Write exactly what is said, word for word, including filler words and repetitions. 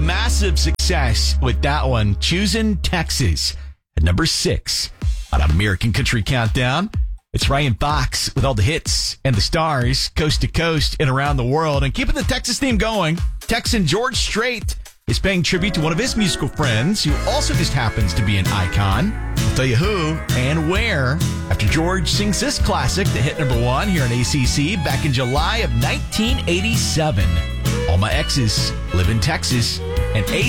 massive success with that one, choosing Texas at number six on American Country Countdown. It's Ryan Fox with all the hits and the stars, coast to coast and around the world. And keeping the Texas theme going, Texan George Strait is paying tribute to one of his musical friends who also just happens to be an icon. I'll tell you who and where after George sings this classic that hit number one here on A C C back in July of nineteen eighty-seven. All My Exes Live in Texas, and A